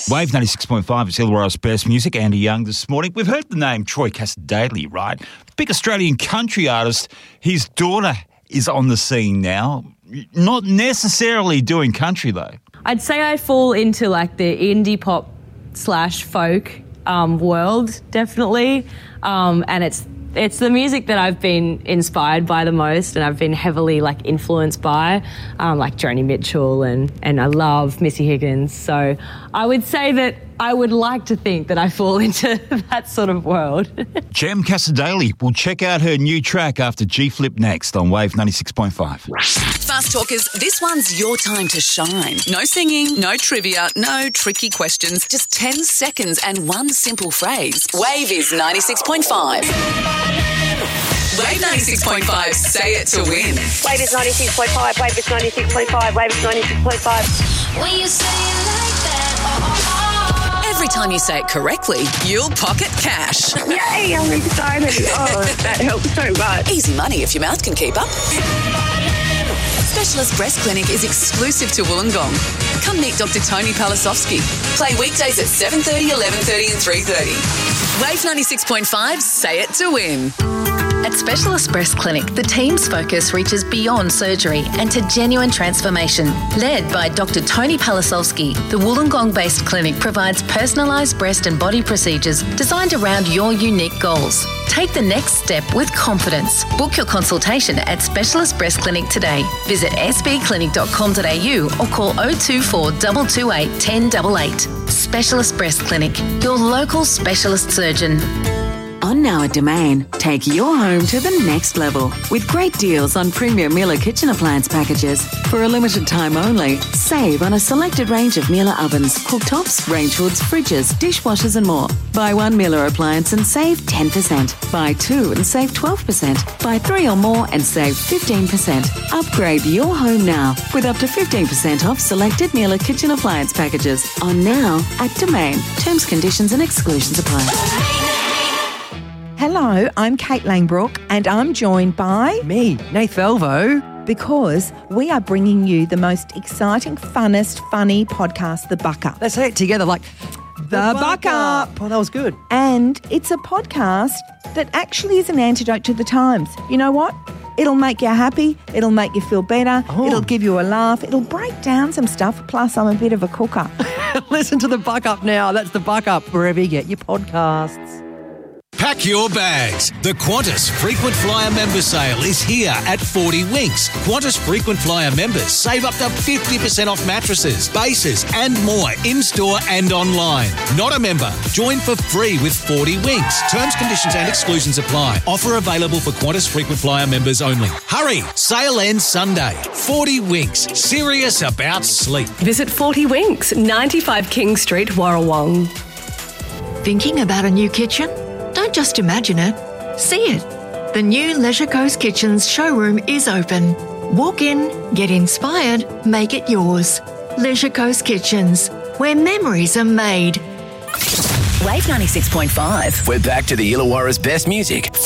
Wave 96.5, it's Illawarra's best music. Andy Young this morning. We've heard the name Troy Cassar-Daley, right? Big Australian country artist. His daughter is on the scene now. Not necessarily doing country, though. I'd say I fall into like the indie pop / folk world, definitely. And it's the music that I've been inspired by the most, and I've been heavily like influenced by, like Joni Mitchell and I love Missy Higgins. So I would say that I would like to think that I fall into that sort of world. Jem Cassar-Daley. We'll check out her new track after G-Flip next on Wave 96.5. Fast Talkers, this one's your time to shine. No singing, no trivia, no tricky questions, just 10 seconds and one simple phrase. Wave is 96.5. Wave 96.5, say it to win. Wave is 96.5, Wave is 96.5, Wave is 96.5. When you say it like that, Every time you say it correctly, you'll pocket cash. Yay, I'm excited. Oh, that helps so much. Easy money if your mouth can keep up. Specialist Breast Clinic is exclusive to Wollongong. Come meet Dr. Tony Palasovsky. Play weekdays at 7:30, 11:30 and 3:30. Wave 96.5, say it to win. At Specialist Breast Clinic, the team's focus reaches beyond surgery and to genuine transformation. Led by Dr. Tony Palasovsky, the Wollongong-based clinic provides personalised breast and body procedures designed around your unique goals. Take the next step with confidence. Book your consultation at Specialist Breast Clinic today. Visit sbclinic.com.au or call 024 228 1088. Specialist Breast Clinic, your local specialist surgeon. On now at Domain, take your home to the next level with great deals on premium Miele kitchen appliance packages. For a limited time only, save on a selected range of Miele ovens, cooktops, range hoods, fridges, dishwashers and more. Buy one Miele appliance and save 10%. Buy two and save 12%. Buy three or more and save 15%. Upgrade your home now with up to 15% off selected Miele kitchen appliance packages. On now at Domain. Terms, conditions and exclusions apply. Hello, I'm Kate Langbrook and I'm joined by... Me, Nath Elvo. Because we are bringing you the most exciting, funnest, funny podcast, The Buck Up. Let's say it together like... The Buck Up. Oh, that was good. And it's a podcast that actually is an antidote to the times. You know what? It'll make you happy. It'll make you feel better. Oh. It'll give you a laugh. It'll break down some stuff. Plus, I'm a bit of a cooker. Listen to The Buck Up now. That's The Buck Up, wherever you get your podcasts. Pack your bags. The Qantas Frequent Flyer Member Sale is here at 40 Winks. Qantas Frequent Flyer members save up to 50% off mattresses, bases and more in-store and online. Not a member? Join for free with 40 Winks. Terms, conditions and exclusions apply. Offer available for Qantas Frequent Flyer members only. Hurry! Sale ends Sunday. 40 Winks. Serious about sleep. Visit 40 Winks, 95 King Street, Warrawong. Thinking about a new kitchen? Don't just imagine it, see it. The new Leisure Coast Kitchens showroom is open. Walk in, get inspired, make it yours. Leisure Coast Kitchens, where memories are made. Wave 96.5. We're back to the Illawarra's best music.